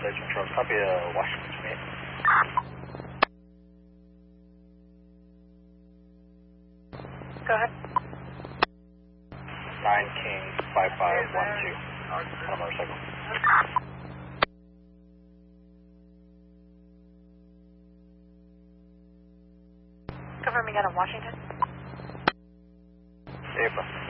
Agent Charles, copy Washington 28. Go ahead. 9 King 5512 on a motorcycle. Confirm again on Washington. April.